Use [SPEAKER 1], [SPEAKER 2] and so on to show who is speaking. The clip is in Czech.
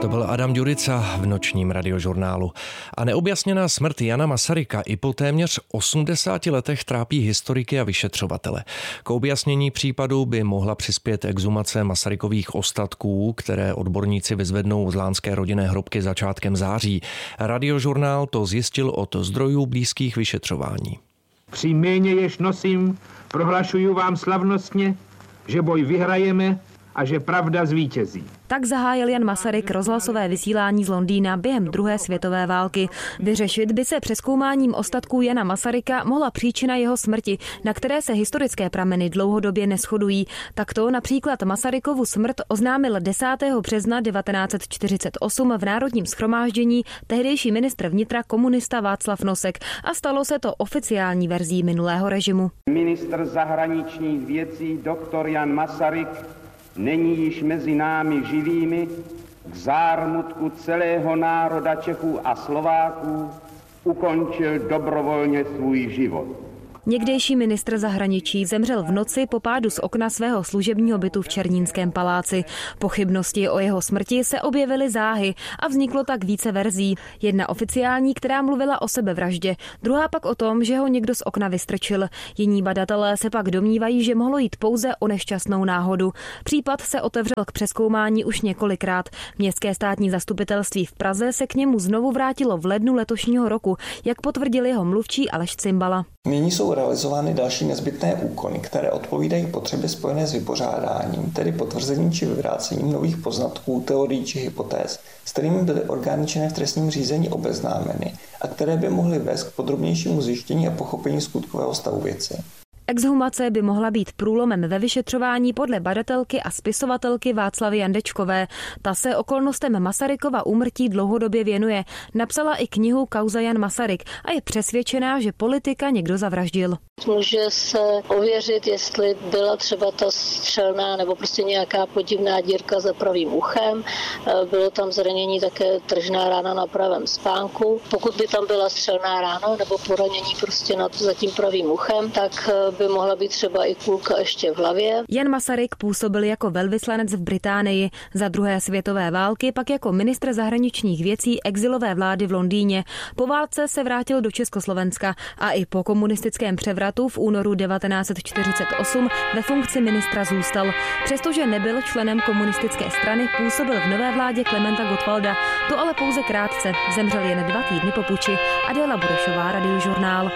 [SPEAKER 1] To byl Adam Ďurica v nočním radiožurnálu. A neobjasněná smrt Jana Masaryka i po téměř 80 letech trápí historiky a vyšetřovatele. K objasnění případu by mohla přispět exhumace Masarykových ostatků, které odborníci vyzvednou z lánské rodinné hrobky začátkem září. Radiožurnál to zjistil od zdrojů blízkých vyšetřování.
[SPEAKER 2] Při jméně, jež nosím, prohlašuju vám slavnostně, že boj vyhrajeme a že pravda zvítězí.
[SPEAKER 3] Tak zahájil Jan Masaryk rozhlasové vysílání z Londýna během druhé světové války. Vyřešit by se přezkoumáním ostatků Jana Masaryka mohla příčina jeho smrti, na které se historické prameny dlouhodobě neshodují. Takto například Masarykovu smrt oznámil 10. března 1948 v Národním shromáždění tehdejší ministr vnitra komunista Václav Nosek a stalo se to oficiální verzí minulého režimu.
[SPEAKER 4] Ministr zahraničních věcí doktor Jan Masaryk není již mezi námi živými, k zármutku celého národa Čechů a Slováků ukončil dobrovolně svůj život.
[SPEAKER 3] Někdejší ministr zahraničí zemřel v noci po pádu z okna svého služebního bytu v Černínském paláci. Pochybnosti o jeho smrti se objevily záhy a vzniklo tak více verzí. Jedna oficiální, která mluvila o sebevraždě, druhá pak o tom, že ho někdo z okna vystrčil. Jiní badatelé se pak domnívají, že mohlo jít pouze o nešťastnou náhodu. Případ se otevřel k přezkoumání už několikrát. Městské státní zastupitelství v Praze se k němu znovu vrátilo v lednu letošního roku, jak potvrdil jeho mluvčí Aleš Cimbala.
[SPEAKER 5] Nyní jsou realizovány další nezbytné úkony, které odpovídají potřebě spojené s vypořádáním, tedy potvrzením či vyvrácením nových poznatků, teorií či hypotéz, s kterými byly orgány činné v trestním řízení obeznámeny a které by mohly vést k podrobnějšímu zjištění a pochopení skutkového stavu věci.
[SPEAKER 3] Exhumace by mohla být průlomem ve vyšetřování podle badatelky a spisovatelky Václavy Jandečkové. Ta se okolnostem Masarykova úmrtí dlouhodobě věnuje. Napsala i knihu Kauza Jan Masaryk a je přesvědčená, že politika někdo zavraždil.
[SPEAKER 6] Může se ověřit, jestli byla třeba ta střelná nebo prostě nějaká podivná dírka za pravým uchem. Bylo tam zranění také tržná rána na pravém spánku. Pokud by tam byla střelná rána nebo poranění prostě za tím pravým uchem, tak by mohla být třeba i kulka ještě v hlavě.
[SPEAKER 3] Jan Masaryk působil jako velvyslanec v Británii, za druhé světové války pak jako ministr zahraničních věcí exilové vlády v Londýně. Po válce se vrátil do Československa a i po komunistickém převratu v únoru 1948 ve funkci ministra zůstal. Přestože nebyl členem komunistické strany, působil v nové vládě Klementa Gottwalda. To ale pouze krátce. Zemřel jen 2 týdny po puči. Adéla Burešová, Radiožurnál.